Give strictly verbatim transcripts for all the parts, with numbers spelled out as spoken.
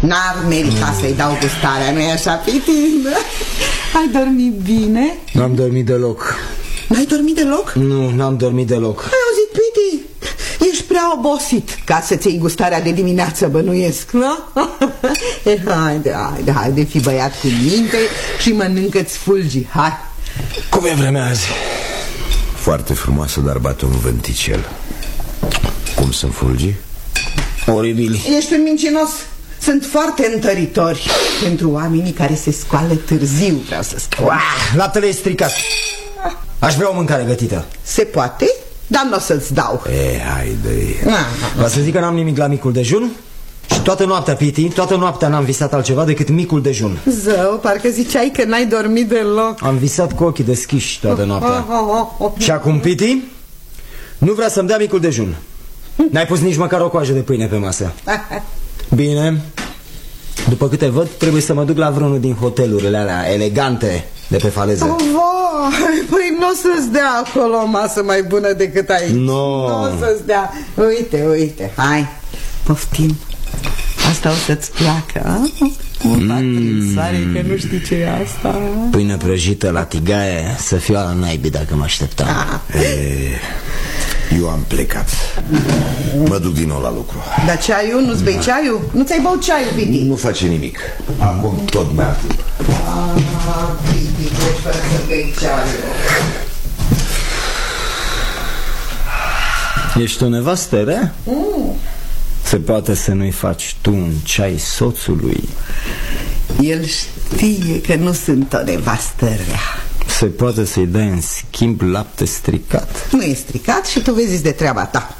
N-ar merita mm. să-i dau gustarea, nu-i așa, Piti? Ai dormit bine? N-am dormit deloc. N-ai dormit deloc? Nu, n-am dormit deloc. Ai auzit, Piti? Ești prea obosit ca să-ți iei gustarea de dimineață, bănuiesc, nu? E, haide, haide, haide, fii băiat cu minte și mănâncă-ți fulgi, hai. Cum e vremea azi? Foarte frumoasă, dar bate un vânticel. Cum sunt fulgii? Oribili. Ești un mincinos. Sunt foarte întăritori pentru oamenii care se scoală târziu, vreau să spun. Laptele e stricat. Aș vrea o mâncare gătită. Se poate, dar nu o să-ți dau. E, haide. Vă să zic că n-am nimic la micul dejun. Și toată noaptea, Piti, toată noaptea n-am visat altceva decât micul dejun. Zău, parcă ziceai că n-ai dormit deloc. Am visat cu ochii deschiși toată noaptea. Și acum, Piti, nu vrea să-mi dea micul dejun. N-ai pus nici măcar o coajă de pâine pe masă. Bine. După câte văd, trebuie să mă duc la vreunul din hotelurile alea elegante de pe faleză. Oh, vai, păi nu o să-ți dea acolo o masă mai bună decât aici. No. Nu o să-ți dea. Uite, uite, hai, poftim. Asta o să-ți placă, a? Un fac prin soare, că nu știi ce e asta. Pâine prăjită la tigaie, să fiu ala naibii dacă mă așteptam. Ah. E, eu am plecat. Mă duc din nou la lucru. Dar ceaiul? Nu-ți bei ceaiul? Nu ți-ai băut ceaiul, Piti? Nu face nimic. Acum tot mai atât. Ah, Piti, ce fără să bei ceaiul. Ești o nevastă rea? Mm. Se poate să nu-i faci tu un ceai soțului? El știe că nu sunt o nevastă rea. Se poate să-i dai în schimb lapte stricat? Nu e stricat și tu vezi de treaba ta.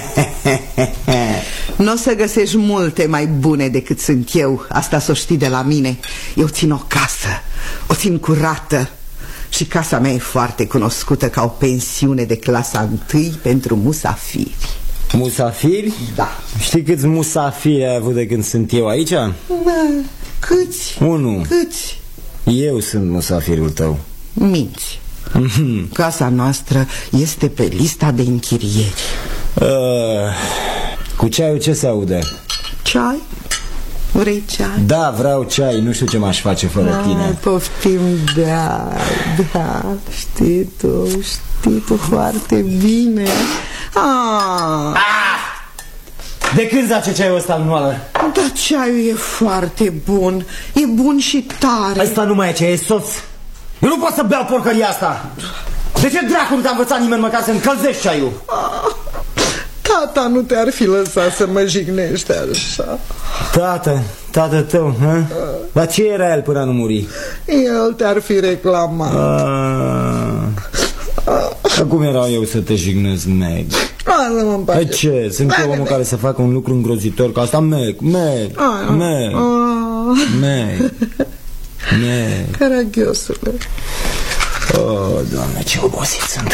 Nu o să găsești multe mai bune decât sunt eu. Asta s-o știi de la mine. Eu țin o casă, o țin curată. Și casa mea e foarte cunoscută ca o pensiune de clasa întâi pentru musafiri. Musafiri? Da. Știi câți musafiri ai avut de când sunt eu aici? Da. Câți? Unu. Câți? Eu sunt musafirul tău. Minți. Casa noastră este pe lista de închirieri. uh, Cu ceaiul ce se aude? Ceai? Vrei ceai? Da, vreau ceai, nu știu ce m-aș face fără ah, tine. Poftim, da, da. Știi tu, știi tu foarte bine. ah. Ah! De când zace ceaiul ăsta în moală? Dar ceaiul e foarte bun. E bun și tare. Asta nu mai e ceai, e soț. Eu nu pot să beau porcăria asta. De ce dracu nu te-a învățat nimeni măcar să încălzești ceaiul? ah. Tata nu te-ar fi lăsat să mă jignești așa. Tată, tată tău, hă? Dar ce era el până nu muri? El te-ar fi reclamat. Dar cum erau eu să te jignesc, Meg? Lasă-mă-mi pace. De ce? Sunt eu omul care să facă un lucru îngrozitor ca asta? Meg, Meg, Meg, Meg, Meg. Caragiosule. Oh, Doamne, ce obosit sunt.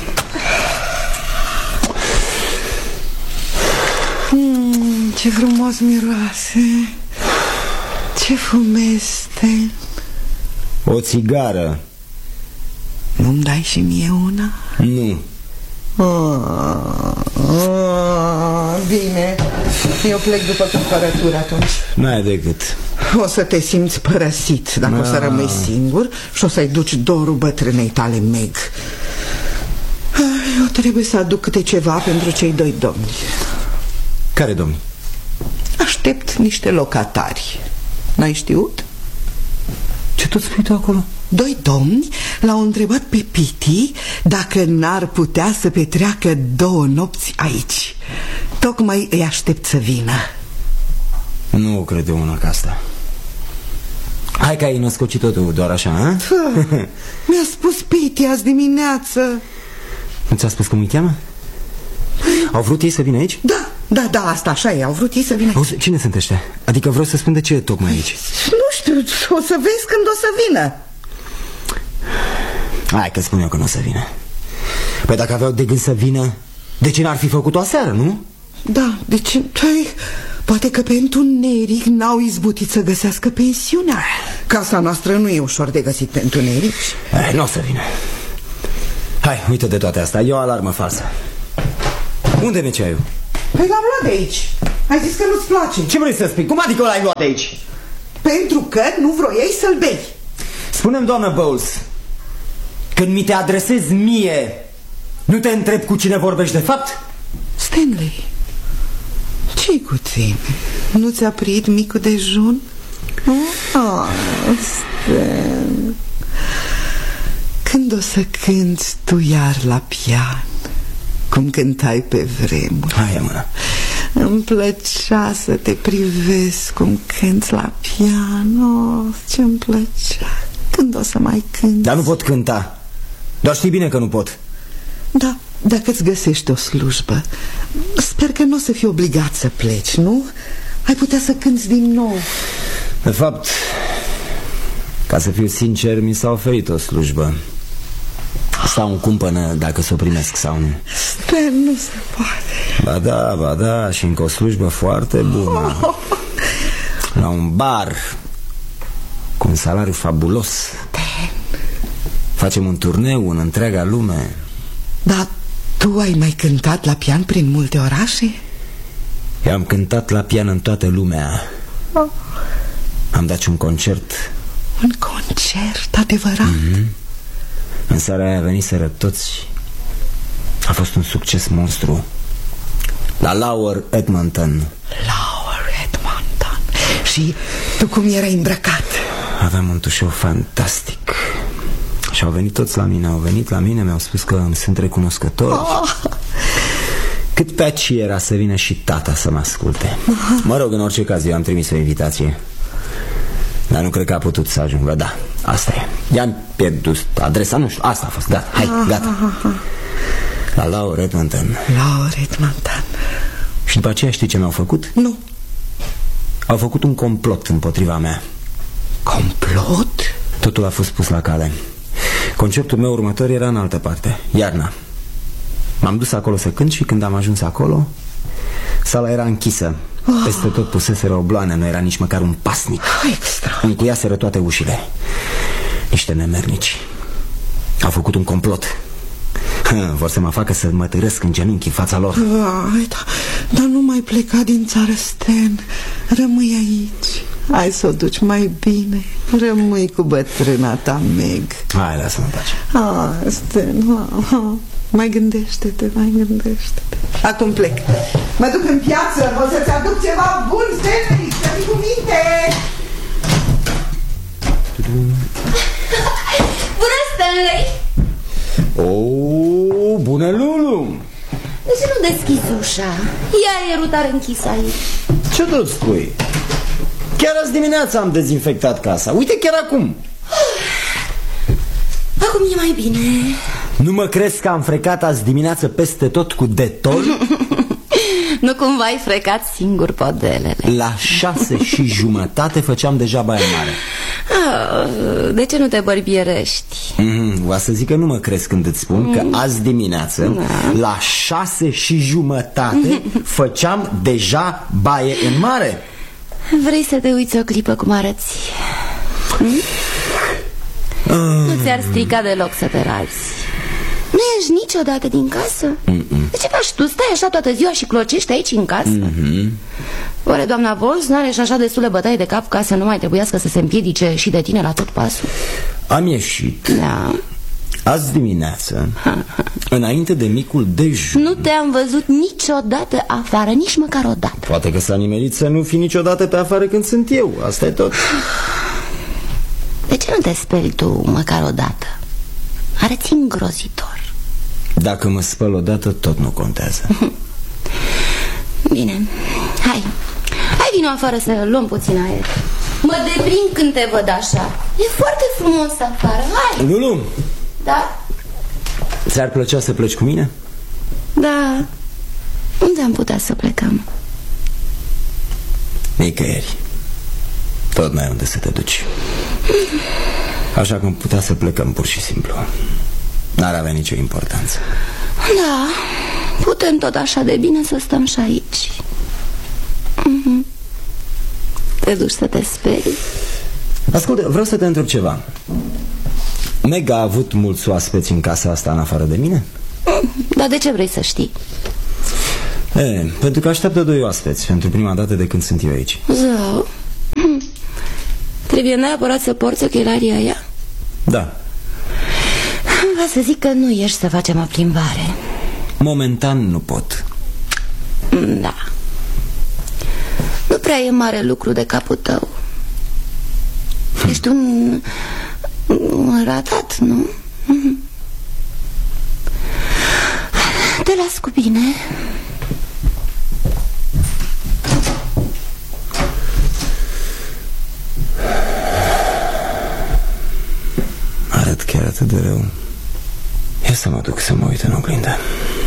Mm, ce frumos miroase. Ce fumeste. O țigară. Nu-mi dai și mie una? Nu. ah, ah, Bine. Eu plec după cumpărături atunci. N-ai decât. O să te simți părăsit dacă ah. o să rămâi singur și o să-i duci dorul bătrânei tale, Meg. Eu trebuie să aduc câte ceva pentru cei doi domni. Care domni? Aștept niște locatari. N-ai știut? Ce tot spui tu acolo? Doi domni l-au întrebat pe Piti dacă n-ar putea să petreacă două nopți aici. Tocmai îi aștept să vină. Nu cred eu una ca asta. Hai că ai născocit totul doar așa, a? Mi-a spus Piti azi dimineață. Nu ți-a spus cum îi cheamă? Au vrut ei să vină aici? Da, da, da, asta așa e, au vrut ei să vină aici. Auzi, cine sunt ăștia? Adică vreau să spun de ce tocmai aici. Nu știu, o să vezi când o să vină. Hai că spun eu că nu o să vină. Păi dacă aveau de gând să vină, de ce n-ar fi făcut-o aseară, nu? Da, deci păi, poate că pentru Neric n-au izbutit să găsească pensiunea. Casa noastră nu e ușor de găsit pentru Neric. Nu o să vină. Hai, uite de toate astea, e o alarmă falsă. Unde mi-e ceaiul? Păi l-am luat de aici. Ai zis că nu-ți place. Ce vrei să spui? Cum adică l-ai luat de aici? Pentru că nu vroiai să-l bei. Spune-mi, doamnă Bowles, când mi te adresezi mie, nu te întreb cu cine vorbești de fapt? Stanley, ce-i cu tine? Nu ți-a prit micul dejun? Oh, Stan, când o să cânti tu iar la pian, cum cântai pe vremuri? Hai, mână. Îmi plăcea să te privesc cum cânti la pian. Oh, ce-mi plăcea. Când o să mai cânti? Dar nu pot cânta. Doar știi bine că nu pot. Da, dacă îți găsești o slujbă, sper că nu o să fii obligat să pleci, nu? Ai putea să cânti din nou. De fapt, ca să fiu sincer, mi s-a oferit o slujbă. Stau în cumpănă dacă s-o primesc sau nu. Sper, nu se poate. Ba da, ba da, și încă o slujbă foarte bună. Oh. La un bar cu un salariu fabulos. Dan. Facem un turneu în întreaga lume. Dar tu ai mai cântat la pian prin multe orașe? Eu am cântat la pian în toată lumea. Oh. Am dat și un concert. Un concert, adevărat? Mm-hmm. În seara aia veniseră toți. A fost un succes monstru. La Lower Edmonton. Lower Edmonton. Și tu cum erai îmbrăcat? Aveam un tușou fantastic. Și au venit toți la mine. Au venit la mine, mi-au spus că îmi sunt recunoscători. Oh. Cât pe aici era să vină și tata să mă asculte. Mă rog, în orice caz, eu am trimis o invitație, dar nu cred că a putut să ajungă. Da, asta e. I-am pierdut adresa, nu știu, asta a fost. Gata, hai, gata. La Lower Edmonton. Lower Edmonton. Și după aceea știi ce mi-au făcut? Nu. Au făcut un complot împotriva mea. Complot? Totul a fost pus la cale. Concertul meu următor era în altă parte, iarna. M-am dus acolo să cânt și când am ajuns acolo, sala era închisă. Oh. Peste tot puseseră obloane, nu era nici măcar un pasnic. Extra. Încuiaseră toate ușile. Niște nemernici. Au făcut un complot. Vor să mă facă să mă târăsc în genunchi în fața lor. Vai, da, dar nu mai pleca din țară, Stan. Rămâi aici. Hai să o duci mai bine. Rămâi cu bătrâna ta, Meg. Hai, lasă-mă în pace. Ah, Stan, ah, ah. Mai gândește-te, mai gândește-te. Acum plec. Mă duc în piață, o să-ți aduc ceva bun, Stanley, să fii cu minte. Bună, Stanley! Oh, bună, Lulu! De ce nu deschizi ușa? E aerul închisă aici. Ce tot spui? Chiar azi dimineața am dezinfectat casa. Uite, chiar acum. Acum e mai bine. Nu mă crezi că am frecat azi dimineață peste tot cu detol? Nu cumva ai frecat singur podelele? La șase și jumătate făceam deja baia mare. Ah, de ce nu te bărbierești? mm, Va să zic că nu mă crezi când îți spun mm. că azi dimineață da. La șase și jumătate făceam deja baie în mare. Vrei să te uiți o clipă cum arăți? Hm? Nu ți-ar strica deloc să te razi. Nu ești niciodată din casă? Mm-mm. De ce faci tu? Stai așa toată ziua și clocești aici în casă? Mm-hmm. Oare doamna Bowles n-are și așa destule bătaie de cap ca să nu mai trebuiască să se împiedice și de tine la tot pasul? Am ieșit da. azi dimineață înainte de micul dejun. Nu te-am văzut niciodată afară, nici măcar o dată. Poate că s-a nimerit să nu fii niciodată pe afară când sunt eu. Asta e tot. De ce nu te speli tu măcar o dată? Arăți îngrozitor. Dacă mă spăl odată, tot nu contează. Bine, hai. Hai vino afară să luăm puțin aer. Mă deprind când te văd așa. E foarte frumos afară, hai. Lulu. Da? Ți-ar plăcea să pleci cu mine? Da. Unde am putea să plecăm? Nicăieri. Tot n-ai unde să te duci. Așa că am putea să plecăm pur și simplu. N-ar avea nicio importanță. Da, putem tot așa de bine să stăm și aici. mm-hmm. Te duci să te sperii? Ascultă, vreau să te întreb ceva. Meg a avut mulți oaspeți în casa asta în afară de mine? Dar de ce vrei să știi? E, pentru că așteaptă doi oaspeți pentru prima dată de când sunt eu aici. Zău. Trebuie neapărat să porți ochelarii aia? Da. Vreau să zic că nu ești să facem o plimbare. Momentan nu pot. Da. Nu prea e mare lucru de capul tău. Ești un, un ratat, nu? Te las cu bine. Arăt chiar atât de rău. Ia să mă duc să mă uit în oglindă.